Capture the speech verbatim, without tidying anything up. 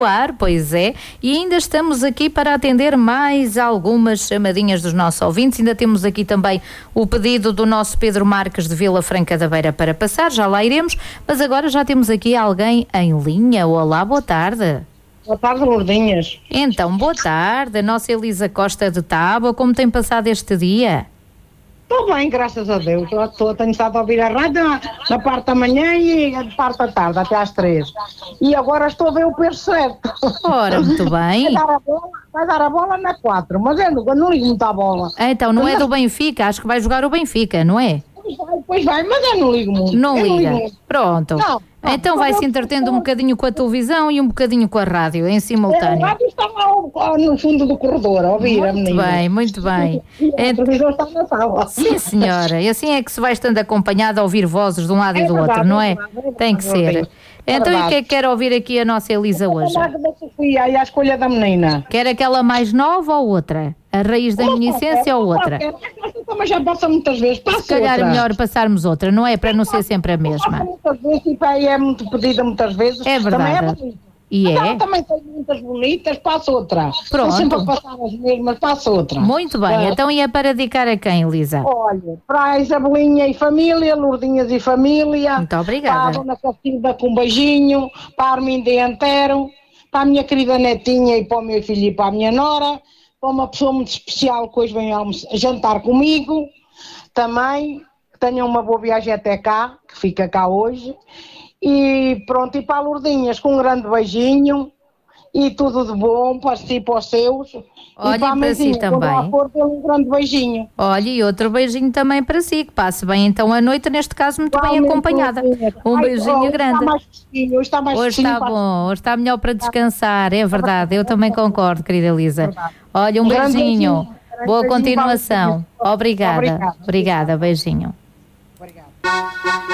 Claro, pois é, e ainda estamos aqui para atender mais algumas chamadinhas dos nossos ouvintes. Ainda temos aqui também o pedido do nosso Pedro Marques de Vila Franca da Beira para passar, já lá iremos, mas agora já temos aqui alguém em linha. Olá, boa tarde. Boa tarde, Lourdinhas. Então, boa tarde, a nossa Elisa Costa de Tábua, como tem passado este dia? Estou bem, graças a Deus. Estou, tenho estado a ouvir a rádio na, na parte da manhã e na parte da tarde, até às três. E agora estou a ver o preço certo. Ora, muito bem. Vai dar a bola, vai dar a bola na quatro, mas eu não, eu não ligo muito à bola. Então, não é do Benfica, acho que vai jogar o Benfica, não é? Pois vai, pois vai, mas eu não ligo muito. Não eu liga. Não ligo. Pronto. Não, não, então vai se entretendo um bocadinho com a televisão e um bocadinho com a rádio, em A simultâneo. rádio está lá no fundo do corredor, a ouvir a Muito menina. bem, muito bem. E a Ent- televisão está na sala. Sim, senhora. E assim é que se vai estando acompanhada a ouvir vozes de um lado e É do verdade, outro, não é? é verdade, é verdade, Tem que ser. Rodrigo. É Então, e o verdade. que é que quer ouvir aqui a nossa Elisa hoje? A da Sofia e a escolha da menina. Quer aquela mais nova ou outra? A raiz da minha essência ou outra? Essa também já passa muitas vezes. Passa Se calhar é outra. melhor passarmos outra, não é? Para não ser sempre a Passa mesma. muitas vezes e pá, e é muito pedida muitas vezes. É verdade. Também é bonita. E Mas é? ela também tem muitas bonitas, passa outra. Pronto. Estou sempre a passar as mesmas, passa outra. Muito bem. É. Então, e é para dedicar a quem, Elisa? Olha, para a Isabelinha e família, Lourdinhas e família. Muito obrigada. Para a Dona Cacilda com um beijinho, para a Arminda Antero, para a minha querida netinha e para o meu filho e para a minha nora, para uma pessoa muito especial que hoje vem almoçar- jantar comigo, também, que tenham uma boa viagem até cá, que fica cá hoje, e pronto, e para a Lourdinhas com um grande beijinho, e tudo de bom para si e para os seus, Olha, e para a e para si mãezinha, quando também. lá for, dê um grande beijinho. Olha, e outro beijinho também para si, que passe bem então a noite, neste caso muito bem Igualmente, acompanhada. Lourdinhas. Um Ai, beijinho hoje grande. Está mais fresquinho, hoje está mais Hoje fresquinho. está para- bom, hoje está melhor para descansar, é verdade, eu também concordo, querida Elisa. Verdade. Olha, um Um grande beijinho, beijinho. Um boa beijinho para continuação. vocês. Obrigada, Obrigada. obrigada, beijinho. Obrigada.